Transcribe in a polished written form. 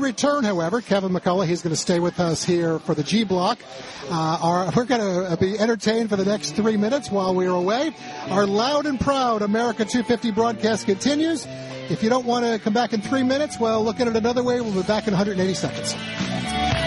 return, however, Kevin McCullough, he's going to stay with us here for the G Block. We're going to be entertained for the next 3 minutes while we're away. Our loud and proud America 250 broadcast continues. If you don't want to come back in 3 minutes, well, look at it another way. We'll be back in 180 seconds.